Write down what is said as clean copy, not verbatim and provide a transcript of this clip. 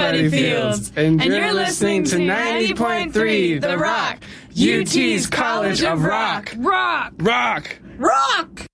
Buddy Fields. And you're listening to 90.3 The Rock, UT's College of Rock. Rock! Rock! Rock!